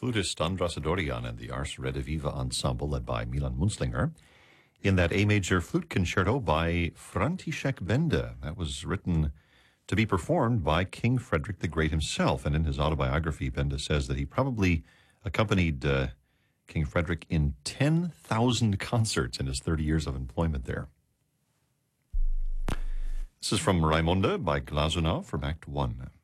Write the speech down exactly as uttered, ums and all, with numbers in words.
flutist Andras Adorian and the Ars Rediviva Ensemble led by Milan Munzlinger in that A major flute concerto by František Benda. That was written to be performed by King Frederick the Great himself. And in his autobiography, Benda says that he probably accompanied uh, King Frederick in ten thousand concerts in his thirty years of employment there. This is from Raimonda by Glazunov from Act One.